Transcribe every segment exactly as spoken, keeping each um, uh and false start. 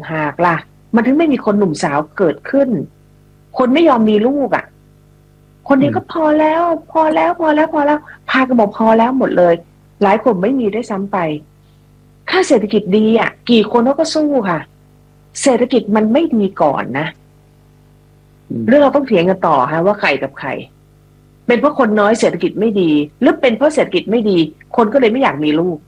หากล่ะมันถึงไม่มีคนหนุ่มสาวเกิดขึ้นคนไม่ยอมมีลูกอ่ะคนนี้ก็พอแล้วพอแล้วพอแล้วพอแล้วพากันบอกพอแล้วหมดเลยหลายคนไม่มีด้วยซ้ำไปถ้าเศรษฐกิจดีอ่ะกี่คนเขาก็สู้ค่ะเศรษฐกิจมันไม่ดีก่อนนะเรื่องเราต้องเถียงกันต่อฮะว่าใครกับใครเป็นเพราะคนน้อยเศรษฐกิจไม่ดีหรือเป็นเพราะเศรษฐกิจไม่ดีคนก็เลยไม่อยากมีลูก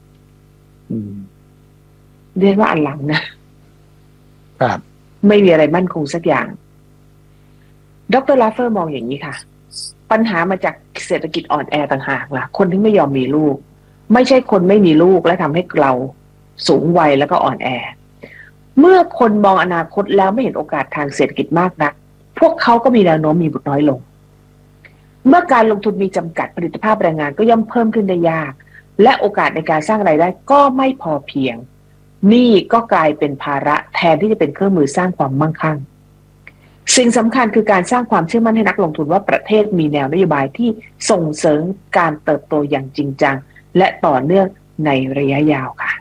เรียกว่าอันหลังนะครับไม่มีอะไรมั่นคงสักอย่างดร.ลาเฟอร์มองอย่างนี้ค่ะปัญหามาจากเศรษฐกิจอ่อนแอต่างหากล่ะคนที่ไม่ยอมมีลูกไม่ใช่คนไม่มีลูกและทำให้เราสูงวัยแล้วก็อ่อนแอเมื่อคนมองอนาคตแล้วไม่เห็นโอกาสทางเศรษฐกิจมากนักพวกเขาก็มีแนวโน้มมีบุตรน้อยลงเมื่อการลงทุนมีจำกัดผลิตภาพแรงงานก็ย่อมเพิ่มขึ้นได้ยากและโอกาสในการสร้างรายได้ก็ไม่พอเพียงนี่ก็กลายเป็นภาระแทนที่จะเป็นเครื่องมือสร้างความมั่งคั่งสิ่งสำคัญคือการสร้างความเชื่อมั่นให้นักลงทุนว่าประเทศมีแนวนโยบายที่ส่งเสริมการเติบโตอย่างจริงจังและต่อเนื่องในระยะยาวค่ะ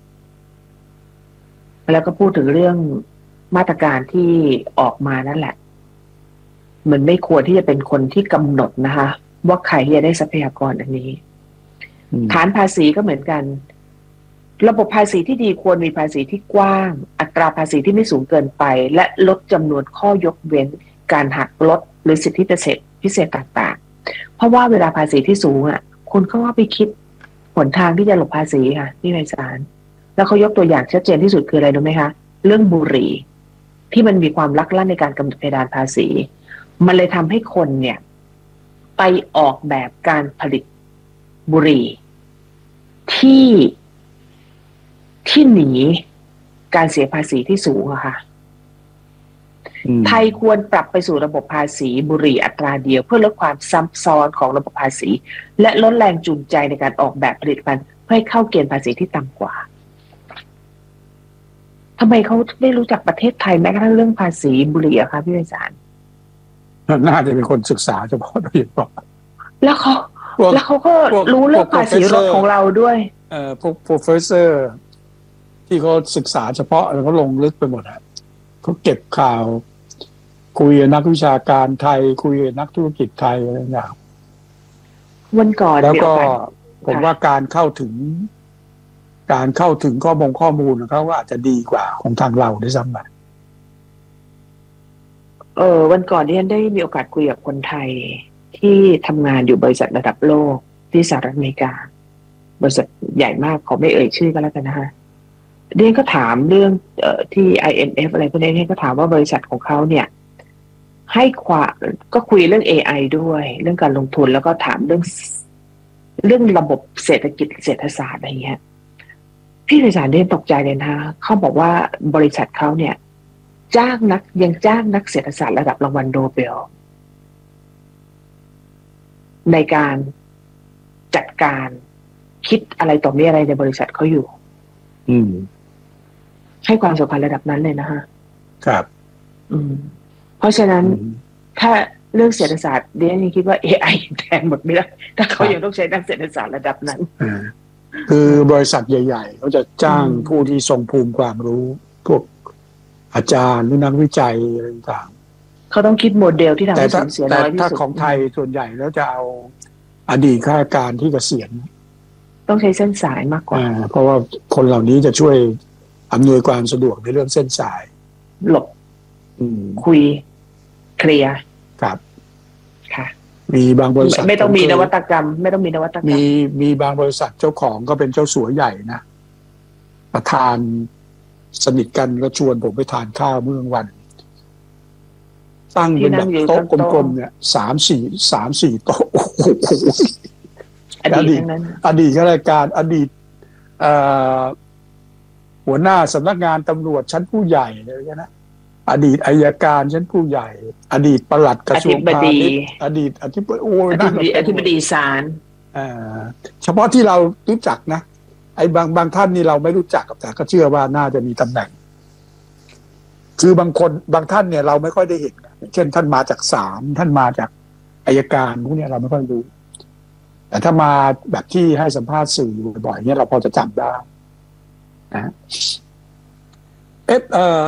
แล้วก็พูดถึงเรื่องมาตรการที่ออกมานั่นแหละเหมือนไม่ควรที่จะเป็นคนที่กำหนดนะคะว่าใครจะได้ทรัพยากรอันนี้ฐานภาษีก็เหมือนกันระบบภาษีที่ดีควรมีภาษีที่กว้างอัตราภาษีที่ไม่สูงเกินไปและลดจำนวนข้อยกเว้นการหักลดหรือสิทธิพิเศษพิเศษต่างๆเพราะว่าเวลาภาษีที่สูงอ่ะคนเขาว่าไปคิดหนทางที่จะหลบภาษีค่ะที่ในศาลแล้วเขายกตัวอย่างชัดเจนที่สุดคืออะไรรู้ไหมคะเรื่องบุหรี่ที่มันมีความลักลั่นในการกำหนดเพดานภาษีมันเลยทำให้คนเนี่ยไปออกแบบการผลิตบุหรี่ที่ที่หนีการเสียภาษีที่สูงอะค่ะไทยควรปรับไปสู่ระบบภาษีบุหรี่อัตราเดียวเพื่อลดความซับซ้อนของระบบภาษีและลดแรงจูงใจในการออกแบบผลิตภัณฑ์เพื่อให้เข้าเกณฑ์ภาษีที่ต่ำกว่าทำไมเขาไม่รู้จักประเทศไทยแม้กระทั่งเรื่องภาษีบุหรี่อะคะพี่วิสารน่าจะเป็นคนศึกษาเฉพาะโดยเฉพาะแล้วเขาแล้วเขาก็รู้เรื่องภาษีรถของเราด้วยเอ่อพวก professor ที่เขาศึกษาเฉพาะแล้วเขาลงลึกไปหมดอ่ะเขาเก็บข่าวคุยกับนักวิชาการไทยคุยกับนักธุรกิจไทยอะไรอย่างวันก่อนแล้วก็ผมว่าการเข้าถึงการเข้าถึงข้อมูลข้อมูลของเขาก็อาจจะดีกว่าของทางเราด้วยซ้ำไปเออวันก่อนที่ฉันได้มีโอกาสคุยกับคนไทยที่ทำงานอยู่บริษัทระดับโลกที่สหรัฐอเมริกาบริษัทใหญ่มากขอไม่เอ่ยชื่อก็แล้วกันนะคะเรียนก็ถามเรื่องเอ่อที่ ไอ เอ็ม เอฟ อะไรพวกนี้เรียนก็ถามว่าบริษัทของเขาเนี่ยให้ความก็คุยเรื่อง เอ ไอ ด้วยเรื่องการลงทุนแล้วก็ถามเรื่องเรื่องระบบเศรษฐกิจเศรษฐศาสตร์อะไรเงี้ยพี่วิสารเรียนตกใจเลยนะเขาบอกว่าบริษัทเขาเนี่ยจ้างนักยังจ้างนักเศรษฐศาสตร์ระดับรางวัลโนเบลในการจัดการคิดอะไรต่อมีอะไรในบริษัทเขาอยู่อืมให้ความสำคัญระดับนั้นเลยนะฮะครับอืมเพราะฉะนั้นถ้าเรื่องเศรษฐศาสตร์เดี๋ยวนี้คิดว่า เอ ไอ แทนหมดไม่ได้ถ้าเขายังต้องใช้นักเศรษฐศาสตร์ระดับนั้นคือบริษัทใหญ่ๆเขาจะจ้างผู้ที่ทรงภูมิความรู้พวกอาจารย์หรือนักวิจัยอะไรต่างๆเขาต้องคิดโมเดลที่ทำให้สูญเสียน้อยที่สุดแต่ถ้าของไทยส่วนใหญ่แล้วจะเอาอดีตข้าราชการที่เกษียณต้องใช้เส้นสายมากกว่าเพราะว่าคนเหล่านี้จะช่วยอำนวยความสะดวกในเรื่องเส้นสายหลบคุยเคลียร์ครับค่ะมีบางบริษัทไม่ต้องมีนวัตกรรมไม่ต้องมีนวัตกรรมมีมีบางบริษัทเจ้าของก็เป็นเจ้าสัวใหญ่นะประธานสนิทกันก็ชวนผมไปทานข้าวเมื่อกลางวันตั้งเป็นแบบโต๊ะกลมๆเนี่ยสามสี่สามสี่โต๊ะโอ้โหอดีตนั้นอดีตข้าราชการอดีตหัวหน้าสำนักงานตำรวจชั้นผู้ใหญ่เลยนะอดีตอัยการชั้นผู้ใหญ่อดีตปลัดกระทรวงพาณิชย์อดีตอธิบดีโอ้ยนั่นอธิบดีศาลเฉพาะที่เรารู้จักนะไอ้บางบางท่านนี่เราไม่รู้จักแต่ก็เชื่อว่าน่าจะมีตำแหน่งคือบางคนบางท่านเนี่ยเราไม่ค่อยได้เห็นเช่นท่านมาจากศาลท่านมาจากอัยการพวกนี้เราไม่ค่อยรู้แต่ถ้ามาแบบที่ให้สัมภาษณ์สื่อบ่อยๆเนี่ยเราพอจะจำได้นะเอฟเอ่อ